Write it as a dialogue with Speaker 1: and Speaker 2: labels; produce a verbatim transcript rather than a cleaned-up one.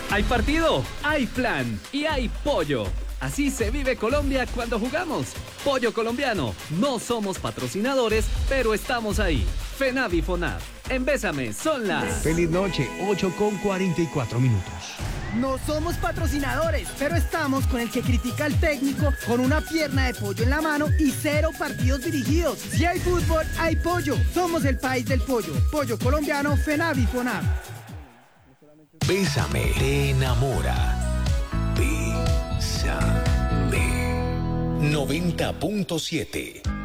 Speaker 1: Hay partido, hay plan y hay pollo. Así se vive Colombia cuando jugamos. Pollo colombiano. No somos patrocinadores, pero estamos ahí. FENAV y FONAV. En Bésame son las...
Speaker 2: Feliz noche, ocho con cuarenta y cuatro minutos.
Speaker 3: No somos patrocinadores, pero estamos con el que critica al técnico con una pierna de pollo en la mano y cero partidos dirigidos. Si hay fútbol, hay pollo. Somos el país del pollo. Pollo colombiano, FENAV y FONAV.
Speaker 4: Bésame, te enamora. Bésame. noventa punto siete